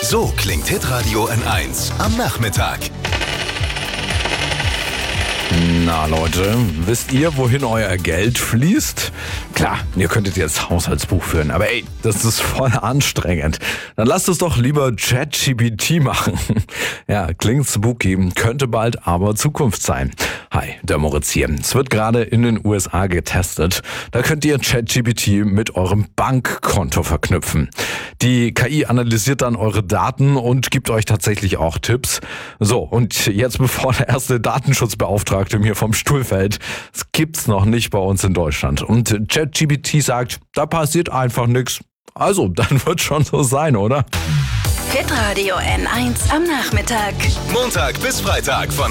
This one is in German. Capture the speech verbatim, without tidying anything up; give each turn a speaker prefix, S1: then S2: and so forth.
S1: So klingt Hitradio N eins am Nachmittag.
S2: Na Leute, wisst ihr, wohin euer Geld fließt? Klar, ihr könntet jetzt Haushaltsbuch führen, aber ey, das ist voll anstrengend. Dann lasst es doch lieber ChatGPT machen. Ja, klingt spooky, könnte bald aber Zukunft sein. Hi, der Moritz hier. Es wird gerade in den U S A getestet. Da könnt ihr ChatGPT mit eurem Bankkonto verknüpfen. Die K I analysiert dann eure Daten und gibt euch tatsächlich auch Tipps. So, und jetzt bevor der erste Datenschutzbeauftragte mir vom Stuhl fällt, das gibt's noch nicht bei uns in Deutschland. Und ChatGPT sagt, da passiert einfach nichts. Also, dann wird schon so sein, oder?
S3: Hitradio N eins am Nachmittag.
S1: Montag bis Freitag von